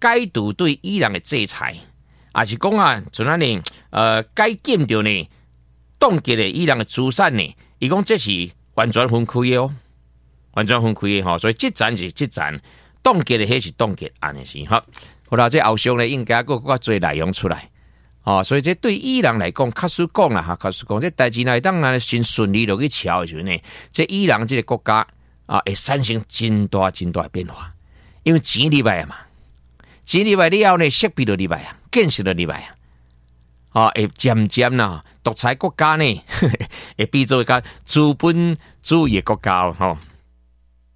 解除对伊朗的制裁，也是讲啊，像安尼解禁掉呢，冻结了伊朗的资产呢，伊讲这是完全分开的哦，完全分开的吼，所以这站是这站，冻结的迄是冻结安尼是哈。好啦，这后续呢应该更多内容出来。哦，所以这对伊朗来讲，确实讲啦哈，确实讲，这代志呢，当然先顺利落去瞧的时候呢，这伊朗这个国家啊，会产生真大的变化，因为钱入来嘛，钱入来了后呢，设备就入来啊，建设就入来啊，会渐渐啦，独裁国家呢，会变做一个资本主义的国家哦。